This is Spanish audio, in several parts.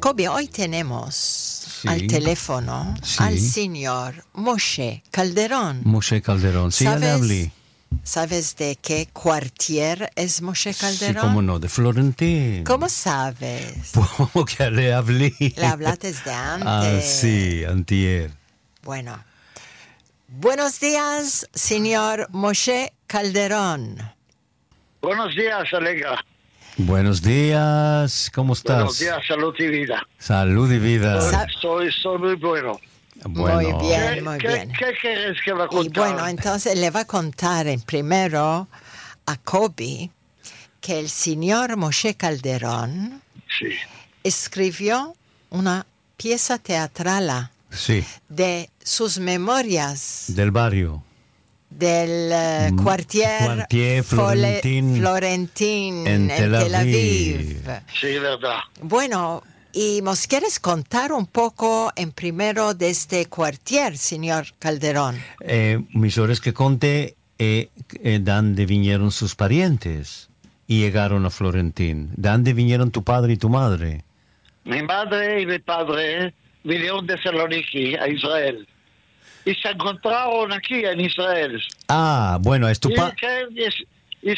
Kobe, hoy tenemos al teléfono al señor Moshe Calderón. Moshe Calderón, sí, ¿Sabes de qué cuartier es Moshe Calderón? Sí, cómo no, de Florentín. ¿Cómo sabes? Porque le hablé. Le hablaste de antes. Ah, sí, antier. Bueno. Buenos días, señor Moshe Calderón. Buenos días, Alegra. Buenos días, ¿cómo estás? Buenos días, salud y vida. Salud y vida. Soy muy bueno. Bueno. Muy bien, muy bien. ¿Qué quieres que va a contar? Y bueno, entonces le va a contar primero a Kobe que el señor Moshe Calderón escribió una pieza teatral de sus memorias del barrio. Del cuartier Florentín en Tel Aviv. Sí, verdad. Bueno, y ¿nos quieres contar un poco en primero de este cuartier, señor Calderón? Mis que conté de dónde vinieron sus parientes y llegaron a Florentín. ¿De dónde vinieron tu padre y tu madre? Mi madre y mi padre vinieron de Saloniki a Israel. Y se encontraron aquí en Israel. Ah, bueno, es tu padre. Y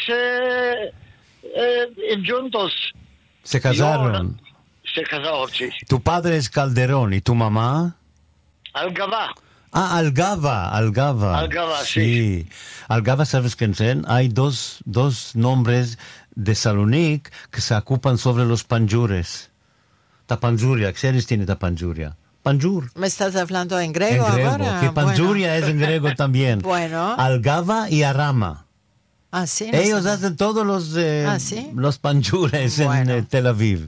juntos. Se casaron. Se casaron, sí. Tu padre es Calderón y tu mamá. Algaba. Ah, Algaba. Algaba, sí. Algaba, ¿sabes qué? Hay dos nombres de Salonic que se ocupan sobre los panjures. Tapanjuria, ¿qué tiene Tapanjuria? Panjur. ¿Me estás hablando en griego ahora? Que Panjuria es en griego también. Bueno. Algaba y Arama. Ah, sí. Ellos hacen todos los panjures en Tel Aviv.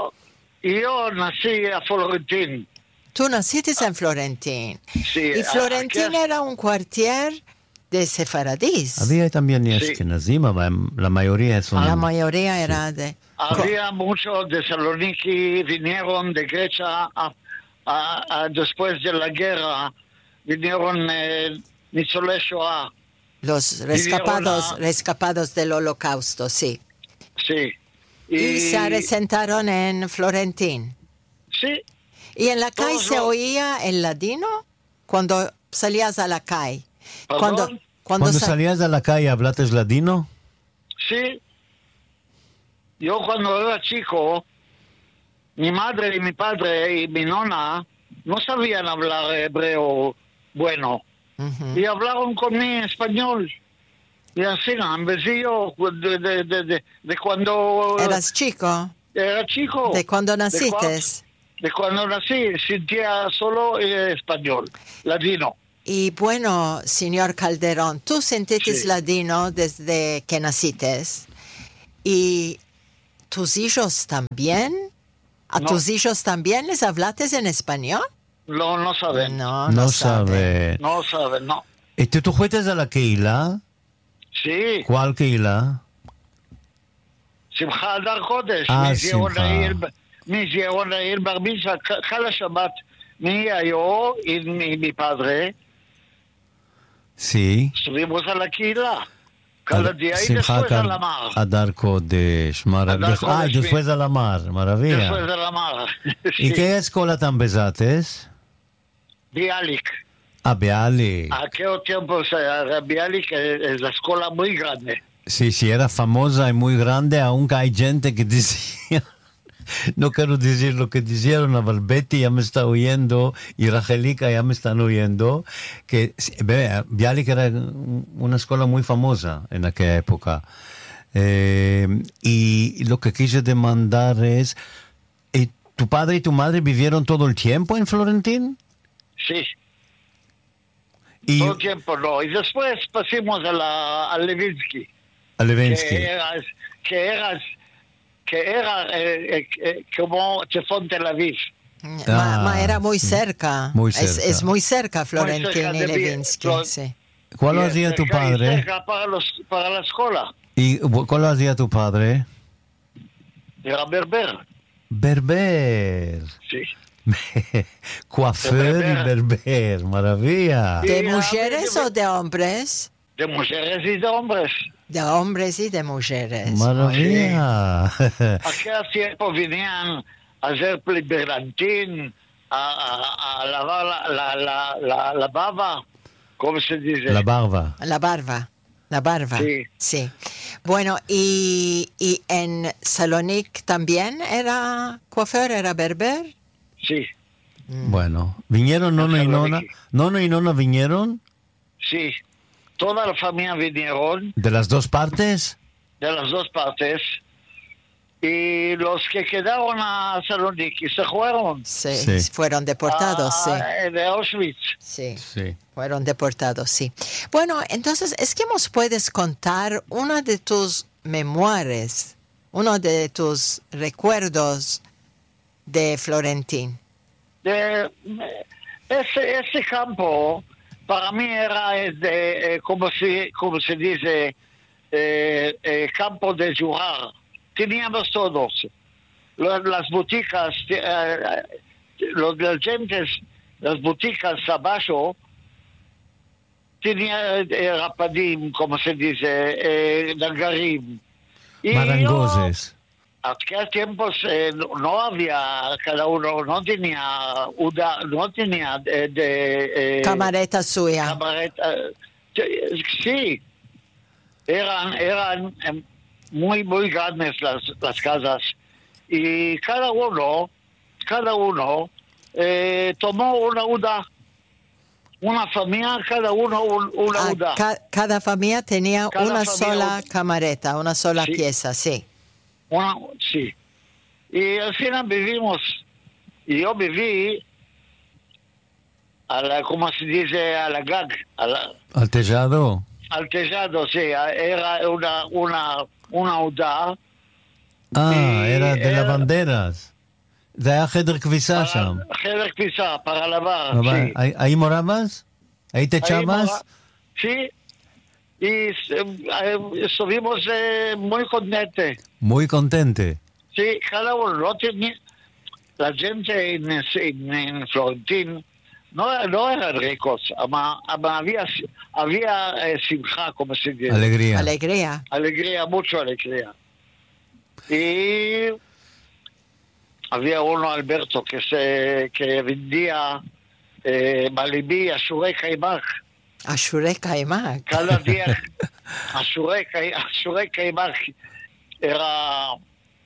Yo nací a Florentín. Tú naciste en Florentín. Sí. Y Florentín era un cuartier de sefaradís. Había también Ashkenazim, la mayoría son... La mayoría era de... Había muchos de Saloniki, vinieron de Grecia después de la guerra, vinieron Nitzolei Shoah. Los rescapados del Holocausto, sí. Sí. Y se asentaron en Florentín. Sí. ¿Y en la calle se oía el ladino cuando salías a la calle? Cuando salías a la calle, ¿hablaste ladino? Sí. Yo cuando era chico, mi madre y mi padre y mi nona no sabían hablar hebreo bueno. Uh-huh. Y hablaron conmigo en español. Y así, en vez de yo, de cuando... ¿Eras chico? Era chico. ¿De cuando naciste? De cuando nací, sentía solo español, ladino. Y bueno, señor Calderón, tú sentiste ladino desde que naciste. ¿Y tus hijos también? ¿A tus hijos también les hablaste en español? No saben. No saben. No saben, no. ¿Y tú fuiste a la Keila? Sí. ¿Cuál Keila? Simcha Adar Kodesh. Me hicieron a ir bar mitzvah cada Shabbat. Yo y mi padre. Sí. Subimos a la Keila. Cada día y después a la mar. Adar Kodesh. Después a la mar. Maravilla. Después de la mar. ¿Y qué escuela tan besates? Bialik. Bialik. Aquel tiempo Bialik es la escuela muy grande. Sí, era famosa y muy grande, aunque hay gente que decía, no quiero decir lo que dijeron, a Betty ya me está oyendo y Rachelica ya me están oyendo, que Bialik era una escuela muy famosa en aquella época. Y lo que quise demandar es, ¿tu padre y tu madre vivieron todo el tiempo en Florentín? Sí. Todo el tiempo no. Y después pasamos a Levinsky. A Levinsky. Que era como Chefón Tel Aviv. Era muy cerca. Muy cerca. Es muy cerca Florentín y Levinsky. Sí. ¿Cuál lo hacía tu padre? Cerca para la escuela. ¿Y cuál lo hacía tu padre? Era berber. Berber. Sí. Coiffeur y berber, maravilla. ¿De mujeres o de hombres? De mujeres y de hombres. De hombres y de mujeres. Maravilla. Aquel tiempo venían hacer bergantín, a lavar la baba, ¿cómo se dice? La barba. La barba. Sí. Bueno, y en Salonic también era coiffeur, era berber. Sí. Bueno, ¿vinieron Nono y Nona? ¿Nono y Nona vinieron? Sí. Toda la familia vinieron. ¿De las dos partes? De las dos partes. Y los que quedaron a Saloniki se fueron. Sí, fueron deportados, de Auschwitz. Sí, fueron deportados, sí. Bueno, entonces, ¿es que nos puedes contar una de tus memorias, uno de tus recuerdos de Florentín? Ese campo, para mí era, como se dice, campo de jugar. Teníamos todos. Las boticas, los gentes, las boticas abajo, tenía rapadim, como se dice, nagarim. Marangoses. Aquel tiempos no había, cada uno no tenía camareta suya. Camareta, sí. Eran muy grandes las casas y cada uno tomó una uda, una familia, cada uno una uda. Cada familia tenía una sola camareta, una sola pieza, sí. Sí. Y al final vivimos, y yo viví ¿cómo se dice? A la gag. ¿Al tejado? Al tejado, sí. Era una הודעה. era de lavanderas. זה היה חדר כביסה שם. חדר כביסה, para lavar, sí. ¿Ahí morabas? ¿Ahí te echabas? Sí. Y estuvimos muy contentos. Muy contente. Sí, cada uno no tenía... La gente en Florentín no eran ricos, había simja, como se dice. Alegría, mucho alegría. Y había uno, Alberto, que vendía Malibí, Ashuray Kaimak. Ashuray Kaimak. Cada día, Ashuray Kaimak era...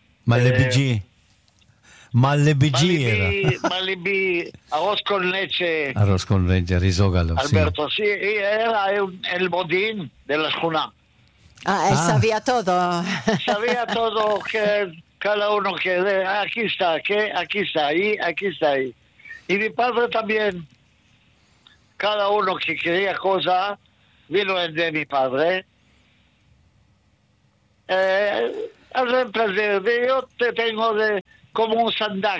Malibiji era. Malibí, arroz con leche. Arroz con leche, risógalos. Alberto, sí, era el bodín de la Juna. Él sabía todo. Sabía todo, que cada uno que aquí está, aquí está ahí. Y mi padre también. Cada uno que quería cosa, vino de mi padre. Al placer, yo te tengo como un sandak.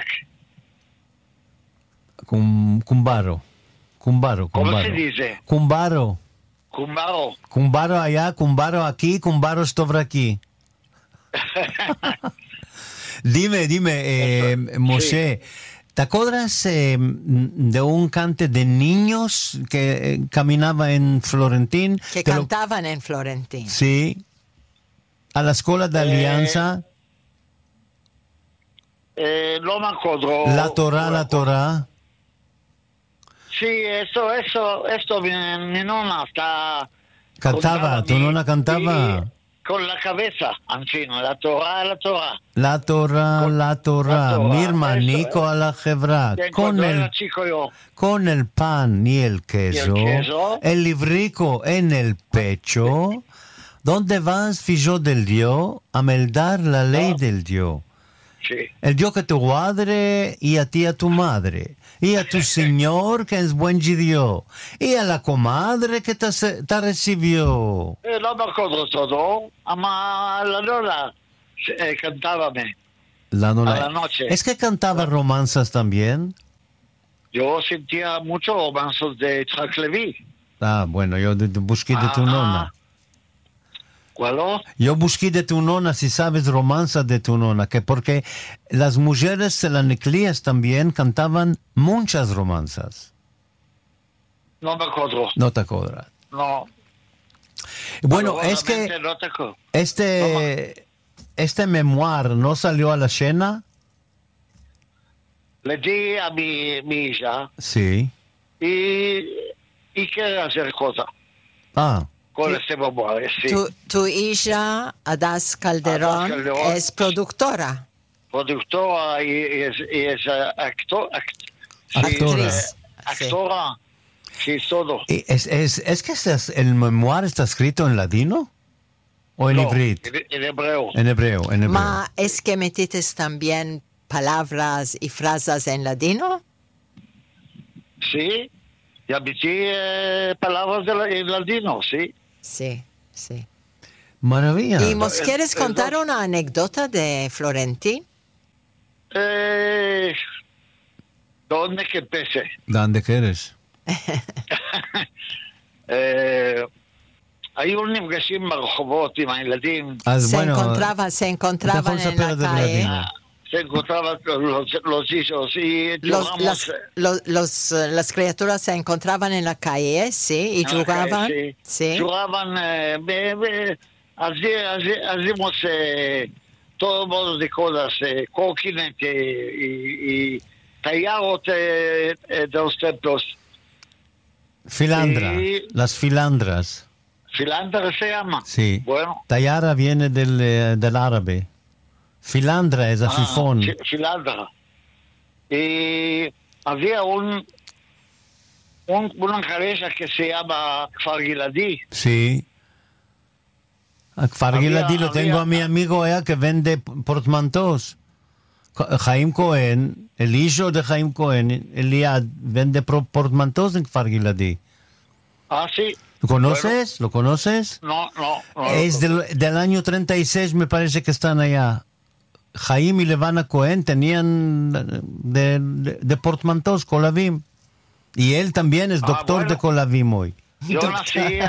Cumbaro. ¿Cómo se dice? Cumbaro. Cumbaro allá, cumbaro aquí, cumbaro estoy aquí. Dime, Moshe, ¿te acuerdas de un cante de niños que caminaba en Florentín? Que cantaban en Florentín. Sí. A la escuela de Alianza. No me acuerdo. La Torah. Sí, esto mi nonna está... Cantaba, tu nonna cantaba. Con la cabeza, en fin, la Torah. La Torah, mi hermanico a la Hebra. Con el pan y el queso, el librico en el pecho. ¿Dónde vas, hijo del Dios, a meldar la ley del Dios? Sí. El Dios que tu padre y a ti a tu madre. Y a tu señor que es buen Dios. Y a la comadre que te recibió. No me acuerdo todo, ama la nona cantábame. La nona. A la noche. ¿Es que cantaba romanzas también? Yo sentía muchos romanzas de Yitzhak Levi. Bueno, yo busqué de tu nona. ¿Cuál? Yo busqué de tu nona, si sabes romanzas de tu nona, que porque las mujeres selaniclías también cantaban muchas romanzas. No me acuerdo. No te acuerdas. No. Bueno, es que este memoir no salió a la escena. le di a mi hija Sí. y quiere hacer cosas con este amor, sí. Tu hija, Adás Calderón, es productora. Productora y es Actriz. Actora, sí, todo. ¿Es que el memoir está escrito en latino? ¿O en ivrit? En hebreo. En hebreo. Ma, ¿es que metiste también palabras y frases en latino? Sí, ya metí palabras en latino, sí. Sí, sí. Maravilla. ¿Y nos quieres contar una anécdota de Florentín? ¿Dónde que empecé? ¿Dónde quieres? היו נפגשים ברחובות עם הילדים. Se encontraban en la calle. Se encontraban los hijos y las criaturas se encontraban en la calle, sí, y jugaban. Sí. Jugaban, hacíamos todo modo de cosas, coquinete y tallados de los templos. Filandra, las filandras. Filandra se llama. Sí. Bueno. Tayara viene del árabe. Filandra es afifón. Filandra. Y había una cabeza que se llama Kfar Giladi. Sí. A Kfar Giladi lo tengo a mi amigo que vende portmanteaus. Jaim Cohen, el hijo de Jaim Cohen, Eliad, vende portmanteaus en Kfar Giladi. Ah, sí. ¿Lo conoces? Bueno, ¿lo conoces? No. Es del año 36, me parece que están allá. Jaim y Levana Cohen tenían de portmanteaus, Kolavim. Y él también es doctor de Kolavim hoy. Yo nací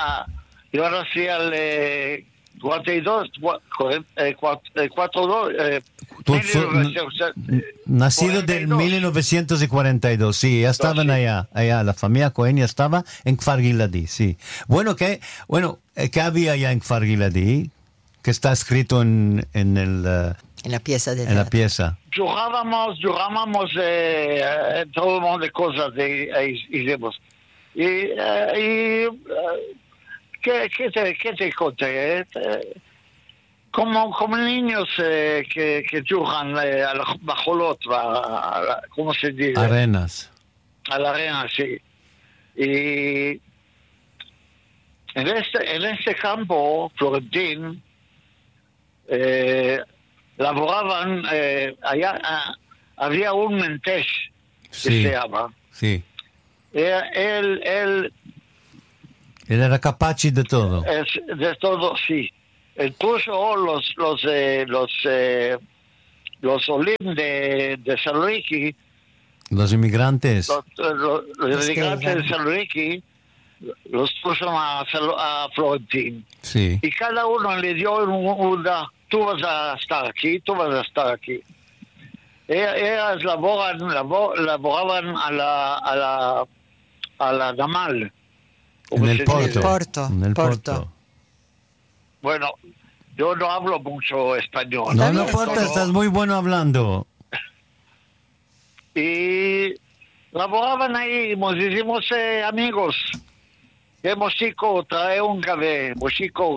al 42, 42. Nacido del 1942, sí, ya estaban allá, la familia Cohen ya estaba en Kfar Giladi, sí. Bueno, ¿qué había allá en Kfar Giladi? Que está escrito en la pieza de en la pieza. Jugábamos todo el mundo de cosas hicimos. ¿Qué te conté? Como niños que juegan a la bajolot, ¿cómo se dice? Arenas. A la arena, sí. Y en este campo, Florentín, laboraban, allá había un mentesh que se llama. Sí. Él era capaci de todo. De todo, sí. Él puso los olim de Saloniki. Los inmigrantes. Los inmigrantes de Saloniki los puso a Florentín. Sí. Y cada uno le dio una, tú vas a estar aquí, tú vas a estar aquí. Ellas laboraban a la Damal. En el Porto. En el Porto. Bueno, yo no hablo mucho español. No importa, estás muy bueno hablando. Y laboraban ahí, nos hicimos amigos. Que Mochico trae un café, Mochico,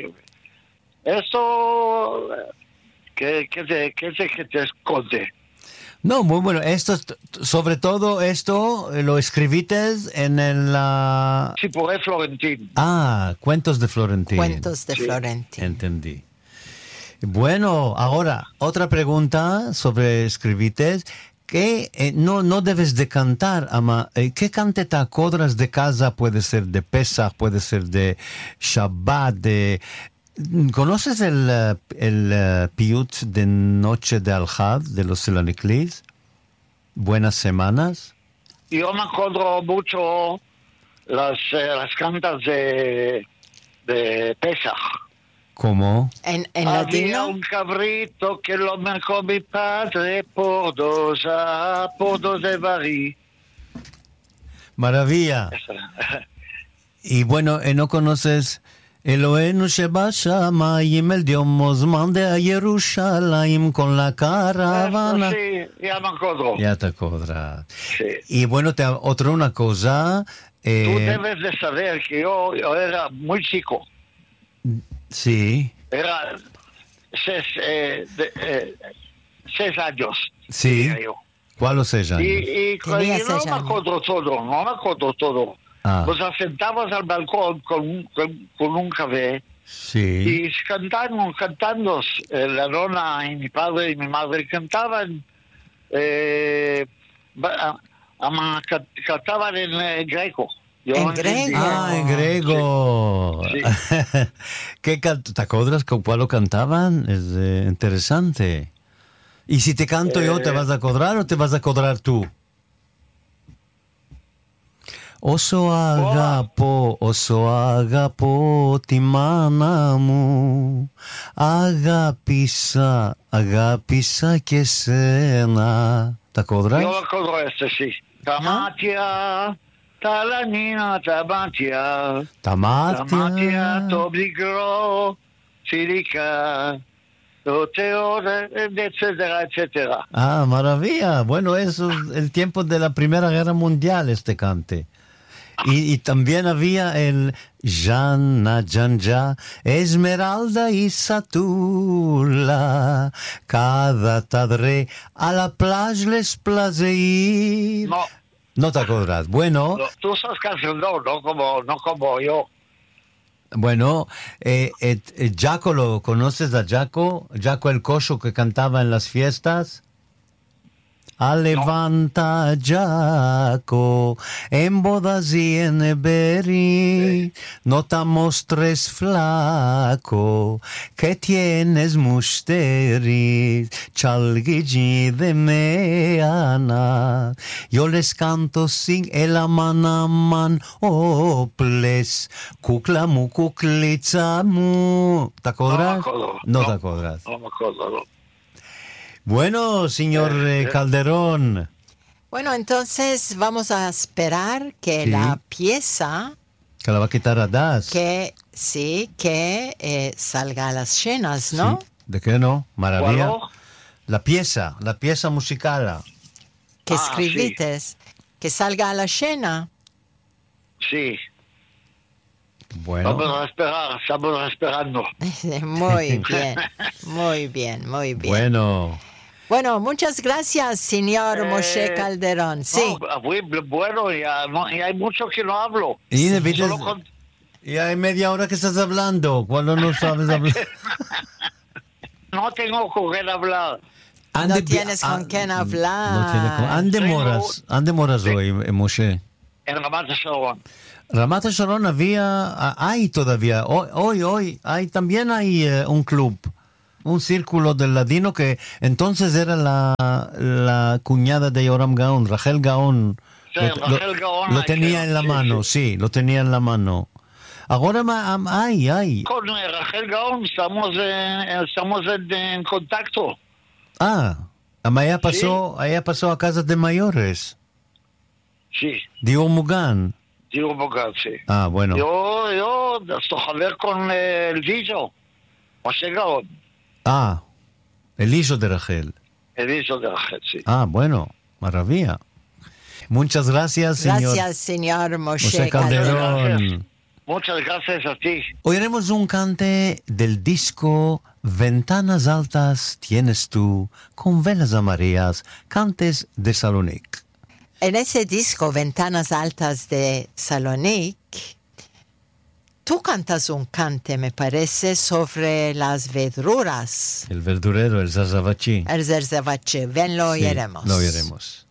esto que te conté. No, muy bueno. Sobre todo esto lo escribiste en el... Sí, por Florentín. Cuentos de Florentín. Cuentos de Florentín. Entendí. Bueno, ahora, otra pregunta sobre escribites. Que no debes de cantar, ama. ¿Qué canteta codras de casa? Puede ser de Pesach, puede ser de Shabbat, ¿Conoces el piut de Noche de Al-Had de los Selaniklis? Buenas semanas. Yo me acuerdo mucho las cantas de Pesach. ¿Cómo? ¿En Había latino? un cabrito que lo marcó mi padre por dos de Bari. Maravilla. Y bueno, ¿no conoces אלוהינו שבשמיים אל דיומos mande a Jerusalén con la caravana. Sí, ya me acuerdo. Ya te acuerdas. Sí. Y bueno, otra una cosa. Tú debes de saber que yo era muy chico. Sí. Era 6 años. Sí. Yo. ¿Cuáles 6 años? Y no me acuerdo todo. Ah. Nos sentamos al balcón con un café. Sí. Y cantando, la nonna y mi padre y mi madre cantaban, cantaban en greco. En griego. Ah, en griego. Sí. ¿Te acuerdas con cuál lo cantaban? Es interesante. ¿Y si te canto yo, te vas a acordar o te vas a acordar tú? Όσο αγαπώ τη μάνα μου, αγάπησα και σένα. Τα κόδρα? Yo lo acuerdo sí. Τα μάτια, τα λανίνα, τα μάτια. Τα μάτια, το μικρό, τσιρικά, το Teo, etcétera, etcétera. Ah, maravilla. Bueno, eso es el tiempo de la Primera Guerra Mundial, este cante. Y también había el Jana, Janja, Esmeralda y Satula. Cada tarde a la playa les place ir. No. No te acuerdas. Bueno. No, tú sos canción, no como yo. Bueno, Jaco, ¿lo conoces a Jaco? Jaco el cocho que cantaba en las fiestas. Levanta Jaco, en bodas y en beri, no te mostres flaco, que tienes musteris, chalgigi de meana. Yo les canto sin el amanaman, oples, kuklamu, kuklitzamu. ¿Te acuerdas? No te acuerdas. No me acuerdo, no. Bueno, señor Calderón. Bueno, entonces vamos a esperar que Sí. la pieza, Que la va a quitar a Das. que salga a las cenas, ¿no? Sí. ¿De qué no? Maravilla. ¿Cuál? La pieza musical. Que Ah, escribiste, que salga a la cena. Sí. Bueno. Estamos esperando. Muy bien, muy bien, muy bien. Bueno. Bueno, muchas gracias, señor Moshe Calderón. Sí. No, bueno, ya hay mucho que no hablo. Y Solo con- ya hay media hora que estás hablando. ¿Cuándo no sabes hablar? no tengo con quién hablar. No tienes con quién hablar. No tiene con... ¿Ande moras hoy, Moshe? En Ramat Sharon. Ramat Sharon hay todavía, hoy, también hay un club, un círculo del ladino que entonces era la cuñada de Yoram Gaon, Rachel Gaon. Sí, Rachel Gaon, lo tenía en la mano, sí, lo tenía en la mano. Ahora hay. Con Rachel Gaon estamos en contacto. Allá pasó a casa de mayores. Sí, Dio Mugan. digo Bogat, sí. Bueno. Yo estoy a ver con el Viso, Moshe Gaon, El hijo de Rachel. el Viso de Rachel, sí. Bueno, maravilla. Muchas gracias, señor. Gracias, señor Moshe José Calderón. Gracias. Muchas gracias a ti. Oiremos un cante del disco Ventanas Altas Tienes Tú, con velas amarillas, cantes de Salonic. En ese disco, Ventanas Altas de Salonic, tú cantas un cante, me parece, sobre las verduras. El verdurero, el Zazavachi. El Zerzavache. Ven, lo oiremos. Lo oiremos.